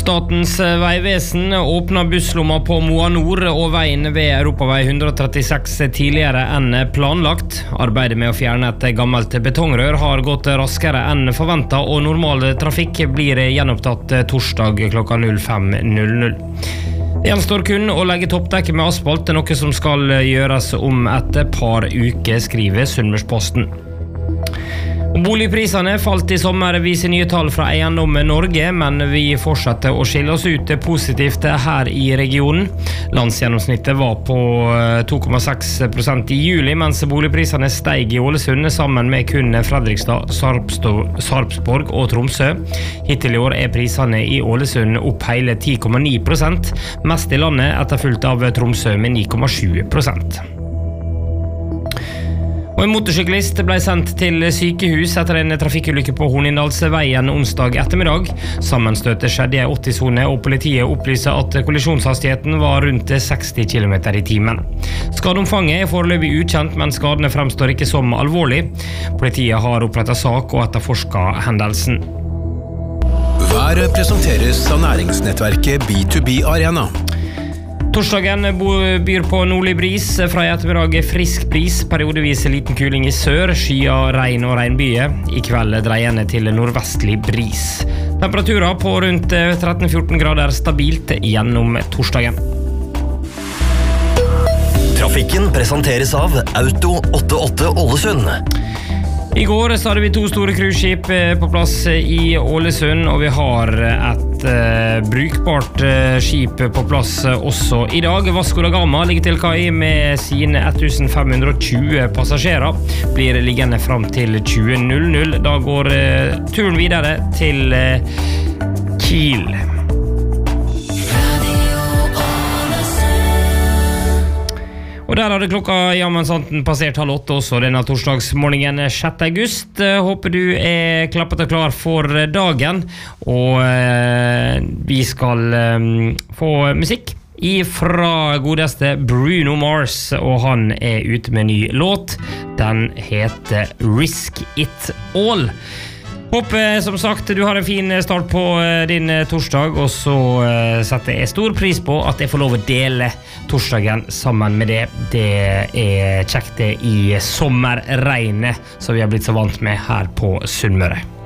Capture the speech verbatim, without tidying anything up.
Statens vegvesen åpner busslomma på Moa Nord og veien ved Europavei one thirty-six tidligere enn planlagt. Arbeidet med å fjerne et gammelt betongrør har gått raskere enn forventet, og normal trafikk blir gjenopptatt torsdag klokka null fem null null. Det gjenstår kun å legge toppdekke med asfalt, noe som skal gjøres om et par uker, skriver Sunnmørsposten. Boligprisene falt i sommer, viser nye tall fra Eiendom Norge, men vi fortsetter å skille oss ut positivt her i regionen. Landsgjennomsnittet var på to komma seks prosent i juli, mens boligprisene steg i Ålesund sammen med kun Fredrikstad, Sarpsborg og Tromsø. Hittil i år er prisene i Ålesund opp hele ti komma ni prosent, mest i landet etterfulgt av Tromsø med ni komma sju prosent. Og en motorsyklist ble sendt til sykehus etter en trafikkulykke på Hornindalsveien onsdag ettermiddag. Sammenstøtet skjedde i åtti-sone, og politiet opplyser at kollisjonshastigheten var rundt seksti kilometer i timen. Skadeomfanget er foreløpig ukjent, men skadene fremstår ikke som alvorlig. Politiet har opprettet sak og etterforsket hendelsen. Været presenteres av næringsnettverket B to B Arena. Torsdagen byr på nordlig bris, fra i ettermiddag frisk bris, periodevis liten kuling i sør, skyer, regn og regnbyer. I kveld dreiende til nordvestlig bris. Temperaturer på rundt tretten til fjorten grader stabilt gjennom torsdagen. Trafikken presenteres av Auto åttiåtte Ålesund. I går så hadde vi to store cruiseskip på plass i Ålesund, og vi har et uh, brukbart uh, skip på plass også i dag. Vasco da Gama ligger til kai med sine fifteen twenty passasjerer. Blir liggende fram til tjue null null. Da går uh, turen videre til uh, Kiel. Og der hadde klokka jammensanten passert halv åtte også denne torsdagsmorgenen sjette august. Håper du er klappet og klar for dagen, og eh, vi skal eh, få musikk ifra godeste Bruno Mars, og han er ute med ny låt. Den heter Risk It All. Håper som sagt du har en fin start på din torsdag, og så setter jeg stor pris på at jeg får lov å dele torsdagen sammen med det. Det er kjekt det i sommerregnet som vi har blitt så vant med her på Sunnmøre.